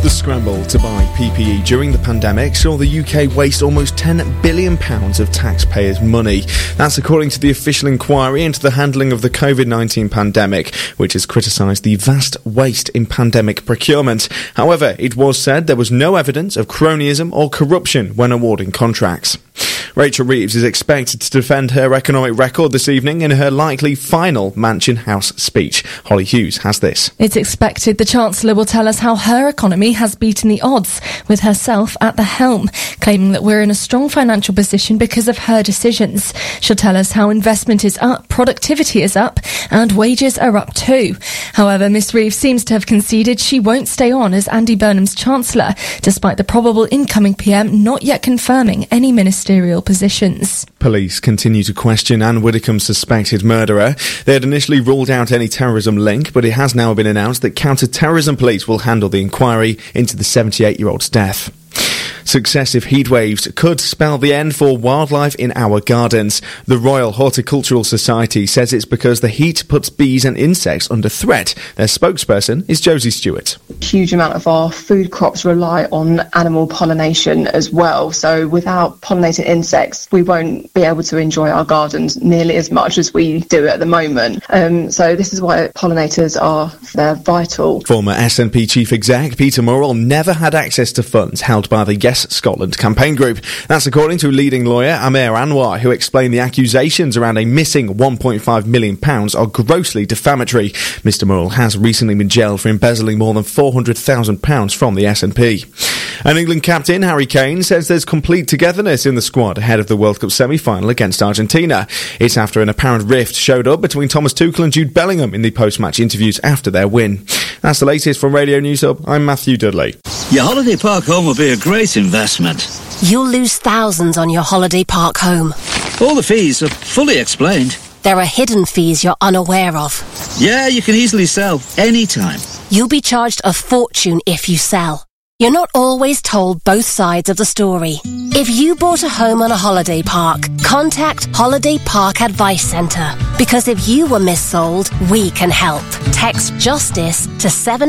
The scramble to buy PPE during the pandemic saw the UK waste almost £10 billion of taxpayers' money. That's according to the official inquiry into the handling of the COVID-19 pandemic, which has criticised the vast waste in pandemic procurement. However, it was said there was no evidence of cronyism or corruption when awarding contracts. Rachel Reeves is expected to defend her economic record this evening in her likely final Mansion House speech. Holly Hughes has this. It's expected the Chancellor will tell us how her economy has beaten the odds, with herself at the helm, claiming that we're in a strong financial position because of her decisions. She'll tell us how investment is up, productivity is up, and wages are up too. However, Miss Reeves seems to have conceded she won't stay on as Andy Burnham's Chancellor, despite the probable incoming PM not yet confirming any ministerial positions. Police continue to question Anne Widdecombe's suspected murderer. They had initially ruled out any terrorism link, but it has now been announced that counter-terrorism police will handle the inquiry into the 78-year-old's death. Successive heatwaves could spell the end for wildlife in our gardens. The Royal Horticultural Society says it's because the heat puts bees and insects under threat. Their spokesperson is Josie Stewart. A huge amount of our food crops rely on animal pollination as well. So without pollinated insects, we won't be able to enjoy our gardens nearly as much as we do at the moment. So this is why pollinators they're vital. Former SNP Chief Exec Peter Murrell never had access to funds held by the Yes Scotland campaign group. That's according to leading lawyer Amir Anwar, who explained the accusations around a missing £1.5 million are grossly defamatory. Mr Murrell has recently been jailed for embezzling more than £400,000 from the SNP. And England captain Harry Kane says there's complete togetherness in the squad ahead of the World Cup semi-final against Argentina. It's after an apparent rift showed up between Thomas Tuchel and Jude Bellingham in the post-match interviews after their win. That's the latest from Radio News Hub. I'm Matthew Dudley. Your holiday park home will be a great investment. You'll lose thousands on your holiday park home. All the fees are fully explained. There are hidden fees you're unaware of. Yeah, you can easily sell anytime. You'll be charged a fortune if you sell. You're not always told both sides of the story. If you bought a home on a holiday park, contact Holiday Park Advice Centre. Because if you were missold, we can help. Text JUSTICE to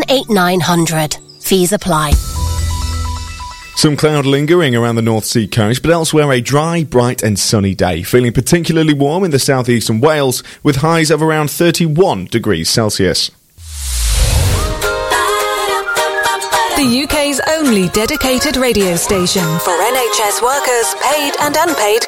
78900. Fees apply. Some cloud lingering around the North Sea coast, but elsewhere a dry, bright and sunny day. Feeling particularly warm in the southeast and Wales, with highs of around 31 degrees Celsius. The UK's only dedicated radio station for NHS workers, paid and unpaid